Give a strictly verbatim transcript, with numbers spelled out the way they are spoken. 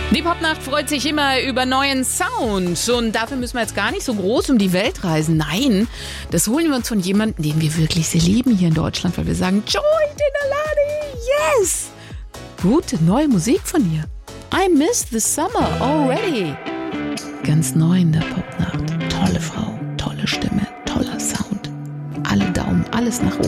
Die Popnacht freut sich immer über neuen Sound und dafür müssen wir jetzt gar nicht so groß um die Welt reisen. Nein, das holen wir uns von jemandem, den wir wirklich sehr lieben hier in Deutschland, weil wir sagen, Joy Denalani, yes! Gute neue Musik von ihr. I miss the summer already. Ganz neu in der Popnacht. Tolle Frau, tolle Stimme, toller Sound. Alle Daumen, alles nach oben.